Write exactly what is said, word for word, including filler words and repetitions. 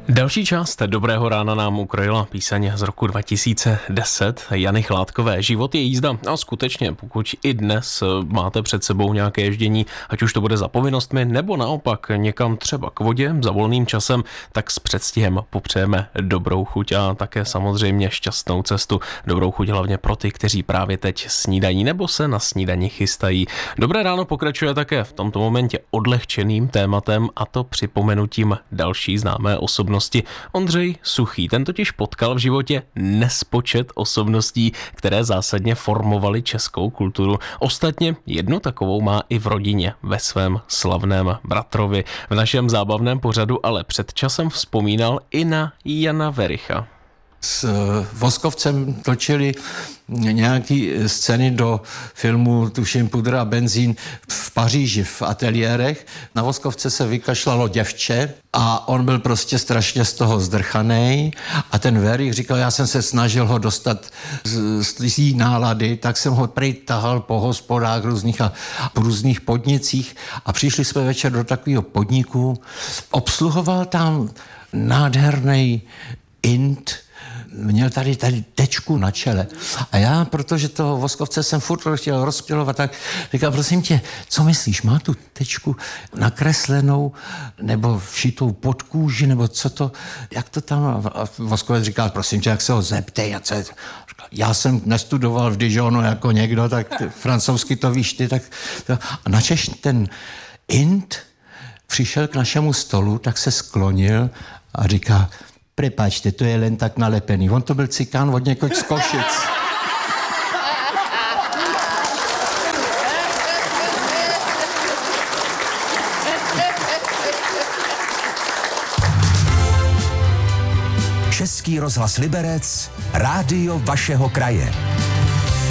Další část Dobrého rána nám ukrojila píseň z roku dva tisíce deset Jany Chládkové. Život je jízda a skutečně, pokud i dnes máte před sebou nějaké ježdění, ať už to bude za povinnostmi nebo naopak někam třeba k vodě za volným časem, tak s předstihem popřejeme dobrou chuť a také samozřejmě šťastnou cestu. Dobrou chuť hlavně pro ty, kteří právě teď snídají nebo se na snídani chystají. Dobré ráno pokračuje také v tomto momentě odlehčeným tématem, a to připomenutím další známé osobnosti. Ondřej Suchý. Ten totiž potkal v životě nespočet osobností, které zásadně formovaly českou kulturu. Ostatně jednu takovou má i v rodině, ve svém slavném bratrovi. V našem zábavném pořadu ale před časem vzpomínal i na Jana Wericha. S Voskovcem točili nějaký scény do filmu, tuším, Pudra a benzín v Paříži v ateliérech. Na Voskovce se vykašlalo děvče a on byl prostě strašně z toho zdrchanej a ten Werich říkal, já jsem se snažil ho dostat z, z té nálady, tak jsem ho prej tahal po hospodách různých a po různých podnicích a přišli jsme večer do takového podniku. Obsluhoval tam nádherný int, měl tady, tady tečku na čele. A já, protože toho Voskovce jsem furt chtěl rozptilovat, tak říkal, prosím tě, co myslíš, má tu tečku nakreslenou nebo všitou pod kůži, nebo co to, jak to tam? A Voskovec říkal, prosím tě, jak se ho zeptej. A co je to? Já jsem nestudoval v Dijonu jako někdo, tak francouzsky to víš ty, tak a načež ten int přišel k našemu stolu, tak se sklonil a říká, prepáčte, to je len tak nalepený. On to byl cikán od někoho z Košic. Český rozhlas Liberec, rádio vašeho kraje.